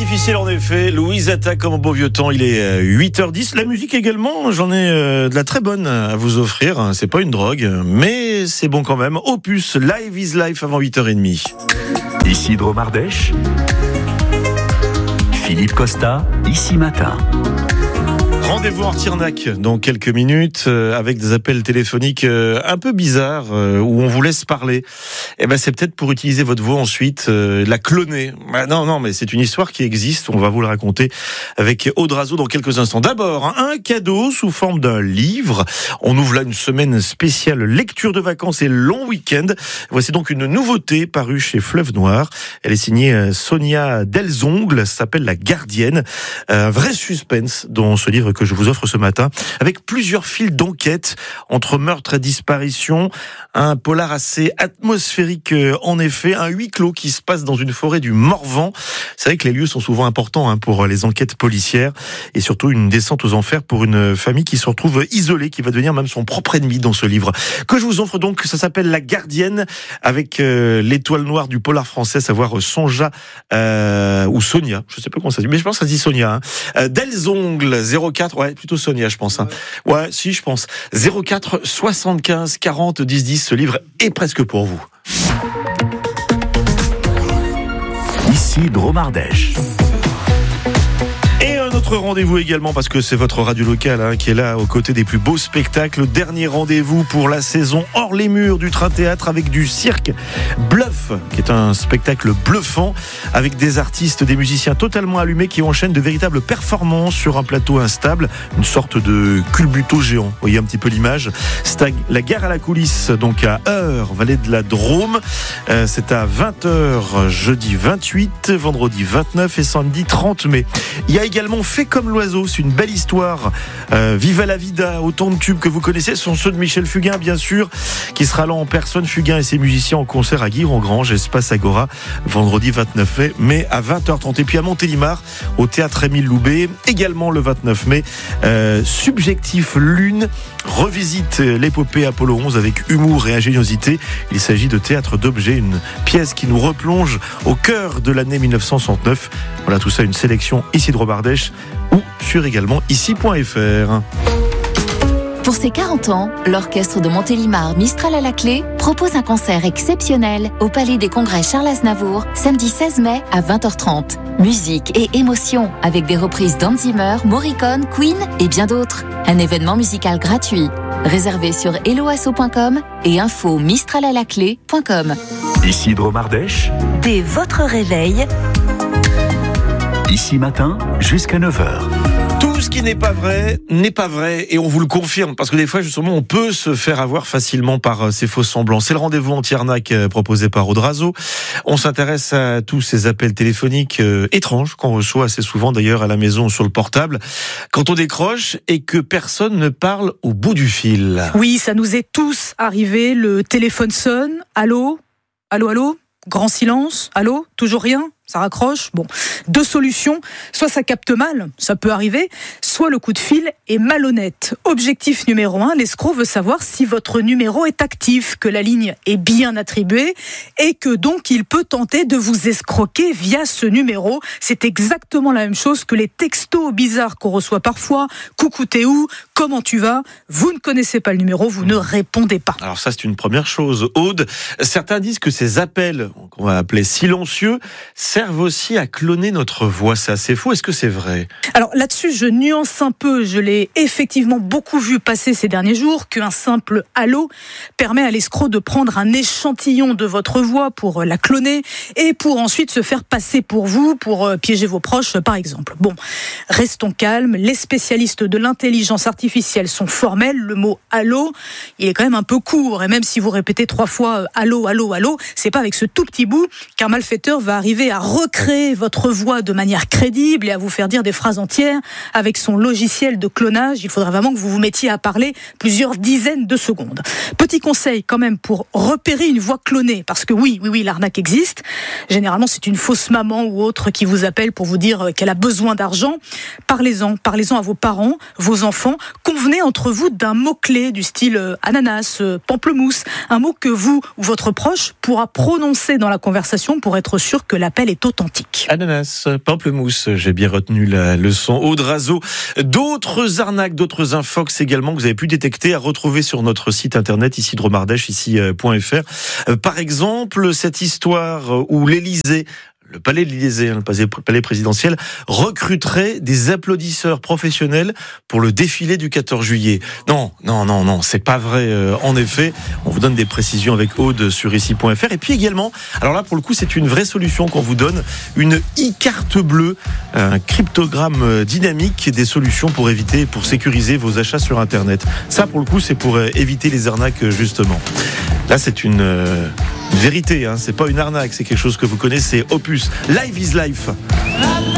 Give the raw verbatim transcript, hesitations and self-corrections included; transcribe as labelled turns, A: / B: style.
A: difficile en effet. Louise attaque comme au beau vieux temps. Il est huit heures dix. La musique également, j'en ai de la très bonne à vous offrir. C'est pas une drogue, mais c'est bon quand même. Opus, Live is Life avant huit heures trente.
B: Ici Dromardèche. Philippe Costa, ici matin.
A: Rendez-vous en Tirnac dans quelques minutes euh, avec des appels téléphoniques euh, un peu bizarres euh, où on vous laisse parler. Et ben c'est peut-être pour utiliser votre voix ensuite, euh, la cloner. Ben non non mais c'est une histoire qui existe. On va vous le raconter avec Aude Razo dans quelques instants. D'abord hein, un cadeau sous forme d'un livre. On ouvre là une semaine spéciale lecture de vacances et long week-end. Voici donc une nouveauté parue chez Fleuve Noir. Elle est signée Sonia Delzongle. Ça s'appelle La Gardienne. Un vrai suspense dans ce livre que je vous offre ce matin, avec plusieurs fils d'enquête entre meurtre et disparition, un polar assez atmosphérique en effet, un huis clos qui se passe dans une forêt du Morvan. C'est vrai que les lieux sont souvent importants hein, pour les enquêtes policières et surtout une descente aux enfers pour une famille qui se retrouve isolée, qui va devenir même son propre ennemi dans ce livre. Que je vous offre donc, ça s'appelle La Gardienne, avec euh, l'étoile noire du polar français, à savoir Sonja euh, ou Sonia, je sais pas comment ça se dit, mais je pense que ça se dit Sonia. Hein. Euh, Delzongle, zéro quatre Ouais, plutôt Sonia, je pense. Hein. Ouais, si, je pense. zéro quatre soixante-quinze quarante dix dix. Ce livre est presque pour vous.
B: Ici Dromardèche.
A: Et un autre rendez-vous également, parce que c'est votre radio locale hein, qui est là aux côtés des plus beaux spectacles. Dernier rendez-vous pour la saison hors les murs du Train Théâtre avec du cirque Bluff, qui est un spectacle bluffant avec des artistes, des musiciens totalement allumés qui enchaînent de véritables performances sur un plateau instable, une sorte de culbuto géant. Vous voyez un petit peu l'image. C'est à la gare à la coulisse, donc à Heure, vallée de la Drôme. Euh, c'est à vingt heures, jeudi vingt-huit, vendredi vingt-neuf et samedi trente mai. Il y a également Fait comme l'oiseau, c'est une belle histoire. Euh, Viva la vida, autant de tubes que vous connaissez, ce sont ceux de Michel Fugain, bien sûr, qui sera là en personne. Fugain et ses musiciens en concert à Guiron-Grange, Espace Agora, vendredi vingt-neuf mai à vingt heures trente. Et puis à Montélimar, au théâtre Émile Loubet, également le vingt-neuf mai, euh, Subjectif Lune revisite l'épopée Apollo onze avec humour et ingéniosité. Il s'agit de Théâtre d'objets, une pièce qui nous replonge au cœur de l'année mille neuf cent soixante-neuf. Voilà, tout ça, une sélection ici de Dromardèche ou sur également ici point f r.
C: Pour ses quarante ans, l'orchestre de Montélimar Mistral à la clé propose un concert exceptionnel au Palais des Congrès Charles Aznavour, samedi seize mai à vingt heures trente. Musique et émotion avec des reprises d'Hans Zimmer, Morricone, Queen et bien d'autres. Un événement musical gratuit. Réservé sur helloasso point com et info mistral à la clé point com.
B: Ici Dromardèche.
D: Dès votre réveil.
B: Ici matin jusqu'à neuf heures.
A: Tout ce qui n'est pas vrai n'est pas vrai et on vous le confirme parce que des fois justement on peut se faire avoir facilement par ces faux semblants. C'est le rendez-vous en Tirnac proposé par Aude Razo. On s'intéresse à tous ces appels téléphoniques euh, étranges qu'on reçoit assez souvent d'ailleurs à la maison sur le portable quand on décroche et que personne ne parle au bout du fil.
E: Oui, ça nous est tous arrivé, le téléphone sonne, allô, allô, allô, grand silence, allô, toujours rien. Ça raccroche. Bon, deux solutions. Soit ça capte mal, ça peut arriver, soit le coup de fil est malhonnête. Objectif numéro un, l'escroc veut savoir si votre numéro est actif, que la ligne est bien attribuée et que donc il peut tenter de vous escroquer via ce numéro. C'est exactement la même chose que les textos bizarres qu'on reçoit parfois. Coucou, t'es où ? Comment tu vas ? Vous ne connaissez pas le numéro, vous ne répondez pas.
A: Alors ça, c'est une première chose. Aude, certains disent que ces appels, qu'on va appeler silencieux, servent aussi à cloner notre voix. C'est assez faux. Est-ce que c'est vrai ?
E: Alors là-dessus, je nuance un peu. Je l'ai effectivement beaucoup vu passer ces derniers jours qu'un simple allô permet à l'escroc de prendre un échantillon de votre voix pour la cloner et pour ensuite se faire passer pour vous, pour piéger vos proches, par exemple. Bon, restons calmes. Les spécialistes de l'intelligence artificielle sont formels. Le mot allô, il est quand même un peu court. Et même si vous répétez trois fois allô, allô, allô, c'est pas avec ce tout petit bout qu'un malfaiteur va arriver à recréer votre voix de manière crédible et à vous faire dire des phrases entières avec son logiciel de clonage. Il faudrait vraiment que vous vous mettiez à parler plusieurs dizaines de secondes. Petit conseil quand même pour repérer une voix clonée, parce que oui, oui, oui, l'arnaque existe. Généralement, c'est une fausse maman ou autre qui vous appelle pour vous dire qu'elle a besoin d'argent. Parlez-en, parlez-en à vos parents, vos enfants. Convenez entre vous d'un mot-clé du style ananas, pamplemousse, un mot que vous ou votre proche pourra prononcer dans la conversation pour être sûr que l'appel est est authentique.
A: Ananas, pamplemousse, j'ai bien retenu la leçon. Aude Razeau, d'autres arnaques, d'autres infox également que vous avez pu détecter à retrouver sur notre site internet isidromardèche, ici point f r. Par exemple, cette histoire où l'Élysée, le palais de l'Élysée, le palais présidentiel, recruterait des applaudisseurs professionnels pour le défilé du quatorze juillet. Non, non, non, non, c'est pas vrai. Euh, en effet, on vous donne des précisions avec Aude sur ici point f r. Et puis également, alors là pour le coup, c'est une vraie solution qu'on vous donne, une e-carte bleue, un cryptogramme dynamique, des solutions pour éviter, pour sécuriser vos achats sur Internet. Ça pour le coup, c'est pour éviter les arnaques justement. Là, c'est une euh, vérité, hein, c'est pas une arnaque, c'est quelque chose que vous connaissez. Opus, Live is Life.